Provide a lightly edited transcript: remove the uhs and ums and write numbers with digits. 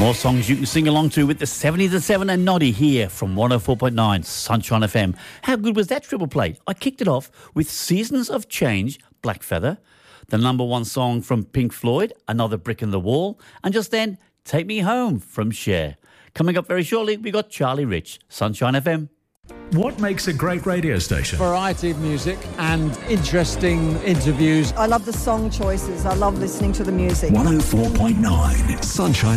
More songs you can sing along to with the 70s at 7 and Noddy here from 104.9 Sunshine FM. How good was that triple play? I kicked it off with Seasons of Change, Black Feather, the number one song from Pink Floyd, Another Brick in the Wall, and just then, Take Me Home from Cher. Coming up very shortly, we got Charlie Rich, Sunshine FM. What makes a great radio station? Variety of music and interesting interviews. I love the song choices. I love listening to the music. 104.9 Sunshine